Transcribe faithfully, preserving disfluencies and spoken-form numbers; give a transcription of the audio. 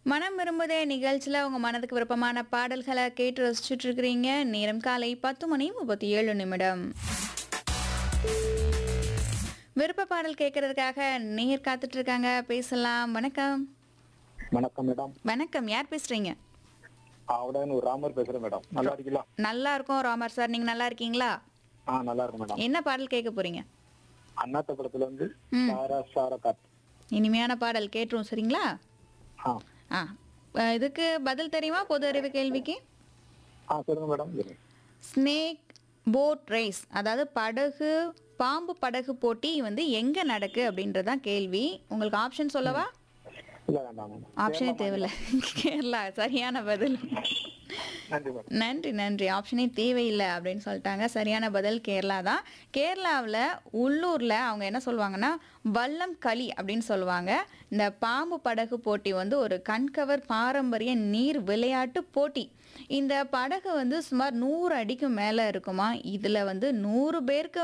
மனம் விரும்புதே நிகழ்ச்சியில் உங்கள் மனதுக்கு விருப்பமான பாடல்களை கேட்டு ரசிச்சுட்டு இருக்கிறீங்க. நேரம் காலை பத்து மணி முப்பத்தி ஏழு நிமிடம். விருப்ப பாடல் கேட்கறதுக்காக நேர் காத்துட்டு இருக்காங்க. பேசலாம். வணக்கம். வணக்கம் மேடம். வணக்கம். யார் பேசுறீங்க? அவடன் ஒரு ராமர் பேசுறேன் மேடம். நல்லா இருக்கீங்களா? நல்லா இருக்கோம் ராமர் சார். நீங்க நல்லா இருக்கீங்களா? ஆ நல்லா இருக்கும் மேடம். என்ன பாடல் கேட்க போறீங்க? அண்ணாத்த படத்துல இருந்து ம். சாரா சாரா காத். இனிமையான பாடல் கேட்டுரும். சரிங்களா? ஆ ஆ அஹ் இதுக்கு பதில் தெரியுமா? பொது அறிவு கேள்விக்கு. ஆ சொல்லுங்க மேடம். ஸ்னேக் போட் ரேஸ், அதாவது படகு பாம்பு படகு போட்டி வந்து எங்க நடக்கு அப்படின்றதான் கேள்வி. உங்களுக்கு ஆப்ஷன் சொல்லவா? இல்ல வேண்டாம். ஆப்ஷனே தேவையில்லை. கேரளா சரியான பதில். நன்றி மேடம். நன்றி நன்றி. ஆப்ஷனே தேவையில்லை அப்படின்னு சொல்லிட்டாங்க. சரியான பதில் கேரளா தான். கேரளாவில் உள்ளூரில் அவங்க என்ன சொல்லுவாங்கன்னா வல்லம் களி அப்படின்னு சொல்லுவாங்க. இந்த பாம்பு படகு போட்டி வந்து ஒரு கண்கவர் பாரம்பரிய நீர் விளையாட்டு போட்டி. இந்த படகு வந்து சுமார் நூறு அடிக்கு மேலே இருக்குமா. இதில் வந்து நூறு பேருக்கு